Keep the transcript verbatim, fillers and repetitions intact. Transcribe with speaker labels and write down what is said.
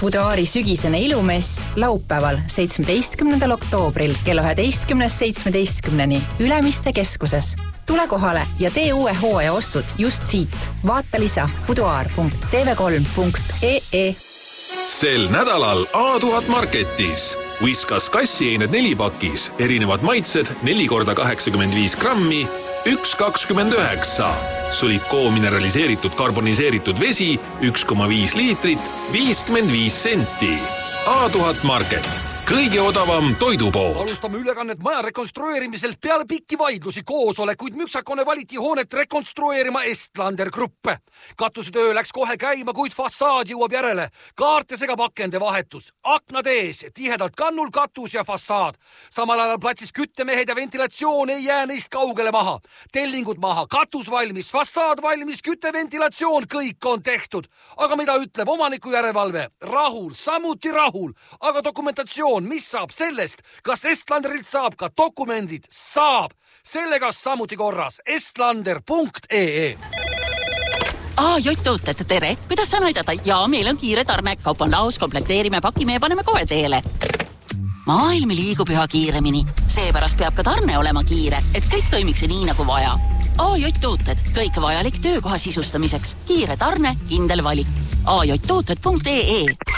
Speaker 1: Buduaari sügisene ilumess laupäeval seitsmeteistkümnendal oktoobril kella üheteistkümnest seitsmeteistkümneni Ülemiste keskuses. Tule kohale ja tee uue hooaja ostud just siit. Vaata lisa buduaar punkt t v kolm punkt e e.
Speaker 2: Sel nädalal A tuhat Marketis. Whiskas kassieined nelipakis, erinevad maitsed neli korda kaheksakümmend viis grammi, üks kakskümmend üheksa. Sulikoo mineraliseeritud karboniseeritud vesi, üks koma viis liitrit, viiskümmend viis senti. A tuhat Market. Kõige odavam toidupood.
Speaker 3: Alustame ülekannet maja rekonstrueerimiselt peale pikki vaidlusi koosolekuid müksakone valiti hoonet rekonstrueerima Estlander Grupp. Katusetöö läks kohe käima, kuid fassaad jõuab järele. Kaarte segab akende vahetus. Aknad ees, tihedalt kannul katus ja fassaad. Samal ajal platsis küttemehed ja ventilatsioon ei jää neist kaugele maha. Tellingud maha, katus valmis, fassaad valmis, kütteventilatsioon, kõik on tehtud. Aga mida ütleb omaniku järelevalve? Rahul, samuti rahul, aga dokumentatsioon mis saab sellest, kas Estlanderilt saab ka dokumendid? Saab! Sellega samuti korras. estlander punkt e e.
Speaker 4: Aa, Jott-tooted, tere! Kuidas saan aidata? Jaa, meil on kiire tarne. Kaup on laos, komplekteerime, pakime ja paneme kohe teele. Maailm liigub üha kiiremini. Seepärast peab ka tarne olema kiire, et kõik toimiks nii nagu vaja. A J-tooted, kõik vajalik töökoha sisustamiseks. Kiire tarne, kindel valik. a j tooted punkt e e.